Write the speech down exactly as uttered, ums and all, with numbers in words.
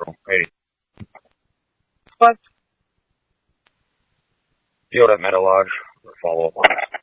Supernatural. Hey, What? you know that Metalodge? Follow up on that.